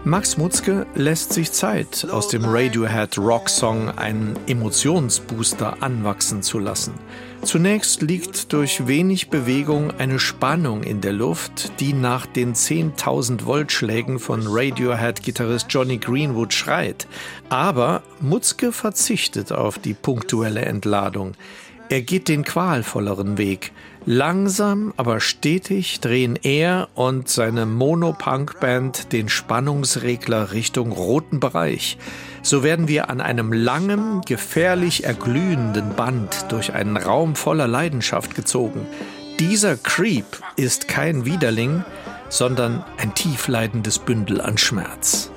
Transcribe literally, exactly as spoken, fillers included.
Max Mutzke lässt sich Zeit, aus dem Radiohead-Rock-Song einen Emotionsbooster anwachsen zu lassen. Zunächst liegt durch wenig Bewegung eine Spannung in der Luft, die nach den zehntausend Volt Schlägen von Radiohead-Gitarrist Jonny Greenwood schreit. Aber Mutzke verzichtet auf die punktuelle Entladung. Er geht den qualvolleren Weg. Langsam, aber stetig drehen er und seine Monopunk-Band den Spannungsregler Richtung roten Bereich. So werden wir an einem langen, gefährlich erglühenden Band durch einen Raum voller Leidenschaft gezogen. Dieser Creep ist kein Widerling, sondern ein tiefleidendes Bündel an Schmerz.